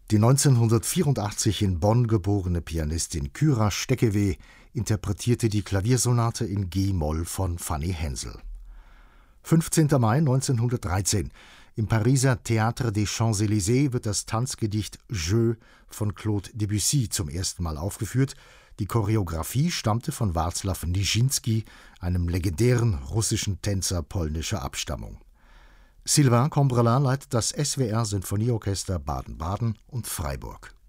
Die 1984 in Bonn geborene Pianistin Kyra Steckeweh interpretierte die Klaviersonate in G-Moll von Fanny Hensel. 15. Mai 1913. Im Pariser Théâtre des Champs-Élysées wird das Tanzgedicht Jeux von Claude Debussy zum ersten Mal aufgeführt. Die Choreografie stammte von Wacław Nijiński, einem legendären russischen Tänzer polnischer Abstammung. Sylvain Combreling leitet das SWR Sinfonieorchester Baden-Baden und Freiburg.